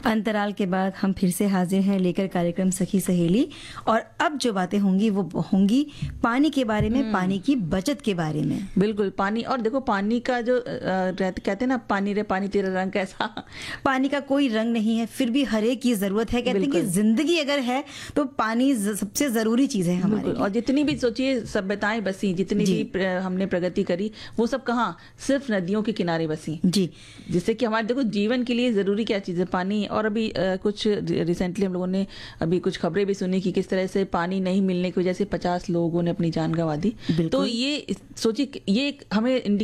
अंतराल के बाद हम फिर से हाजिर हैं लेकर कार्यक्रम सखी सहेली। और अब जो बातें होंगी वो होंगी पानी के बारे में, पानी की बचत के बारे में। बिल्कुल, पानी। और देखो, पानी का जो कहते हैं ना, पानी रे पानी तेरा रंग कैसा। पानी का कोई रंग नहीं है, फिर भी हर एक की जरूरत है। कहते हैं कि जिंदगी अगर है तो पानी सबसे जरूरी चीज है हमारे लिए। और जितनी भी सोचिए सभ्यताएं बसी, जितनी भी हमने प्रगति करी, वो सब कहाँ, सिर्फ नदियों के किनारे बसी जी। जिससे कि हमारे देखो जीवन के लिए जरूरी क्या चीज है, पानी। और अभी कुछ रिसेंटली हम लोगों ने अभी कुछ खबरें भी सुनी कि किस तरह से पानी नहीं मिलने की वजह से 50 लोगों ने अपनी जान गंवा दी। तो ये सोचिए, ये हमें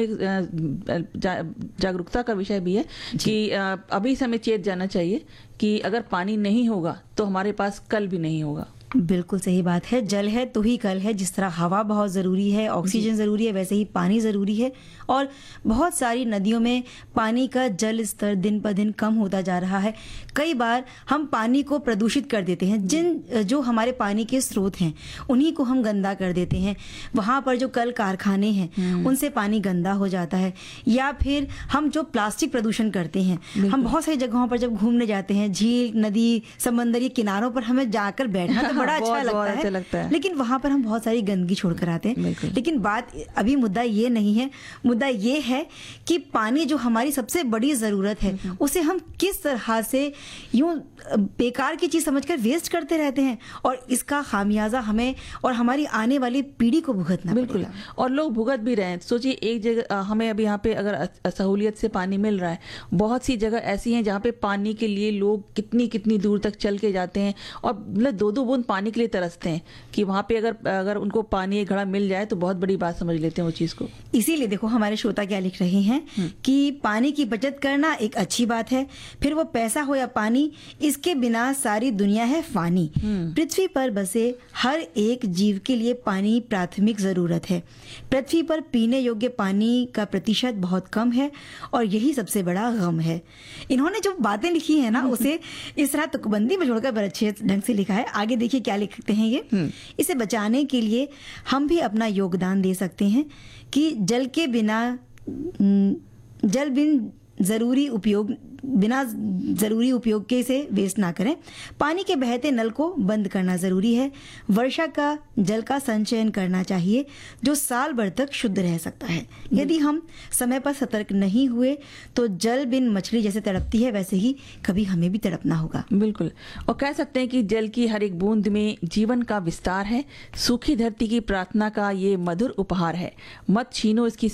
जागरूकता का विषय भी है कि अभी से हमें चेत जाना चाहिए कि अगर पानी नहीं होगा तो हमारे पास कल भी नहीं होगा। बिल्कुल सही बात है। जल है तो ही कल है। जिस तरह हवा बहुत ज़रूरी है, ऑक्सीजन ज़रूरी है, वैसे ही पानी ज़रूरी है। और बहुत सारी नदियों में पानी का जल स्तर दिन पर दिन कम होता जा रहा है। कई बार हम पानी को प्रदूषित कर देते हैं। जो हमारे पानी के स्रोत हैं उन्हीं को हम गंदा कर देते हैं। वहाँ पर जो कल कारखाने हैं उनसे पानी गंदा हो जाता है। या फिर हम जो प्लास्टिक प्रदूषण करते हैं, हम बहुत सारी जगहों पर जब घूमने जाते हैं, झील, नदी, समंदर के किनारों पर हमें जाकर बैठना तो बड़ा अच्छा लगता है, लेकिन वहां पर हम बहुत सारी गंदगी छोड़कर आते हैं। लेकिन बात अभी मुद्दा ये नहीं है। मुद्दा ये है कि पानी जो हमारी सबसे बड़ी जरूरत है उसे हम किस तरह से यूं बेकार की चीज समझकर वेस्ट करते रहते हैं, और इसका खामियाजा हमें और हमारी आने वाली पीढ़ी को भुगतना बिल्कुल। और लोग भुगत भी रहे हैं। सोचिए, एक जगह हमें अभी यहाँ पे अगर सहूलियत से पानी मिल रहा है, बहुत सी जगह ऐसी हैं जहाँ पे पानी के लिए लोग कितनी कितनी दूर तक चल के जाते हैं और मतलब 2-2 बूंद पानी के लिए तरसते हैं कि वहाँ पे अगर उनको पानी एक घड़ा मिल जाए तो बहुत बड़ी बात समझ लेते हैं वो चीज को। इसीलिए देखो हमारे श्रोता क्या लिख रहे हैं कि पानी की बचत करना एक अच्छी बात है, फिर वो पैसा हो या पानी, इसके बिना सारी दुनिया है फानी। पृथ्वी पर बसे हर एक जीव के लिए पानी प्राथमिक जरूरत है। पृथ्वी पर पीने योग्य पानी का प्रतिशत बहुत कम है और यही सबसे बड़ा गम है। इन्होंने जो बातें लिखी है ना उसे इस तरह तुकबंदी में जोड़कर बड़े अच्छे ढंग से लिखा है। आगे देखिए क्या लिखते हैं ये। इसे बचाने के लिए हम भी अपना योगदान दे सकते हैं कि जल बिना जरूरी उपयोग के इसे वेस्ट ना करें। पानी के बहते नल को बंद करना जरूरी है। वर्षा का जल का संचयन करना चाहिए जो साल भर तक शुद्ध रह सकता है। यदि हम समय पर सतर्क नहीं हुए तो जल बिन मछली जैसे तड़पती है वैसे ही कभी हमें भी तड़पना होगा। बिल्कुल। और कह सकते हैं कि जल की हर एक बूंद में जीवन का विस्तार है। सूखी धरती की प्रार्थना का ये मधुर उपहार है। मत छीनो इसकी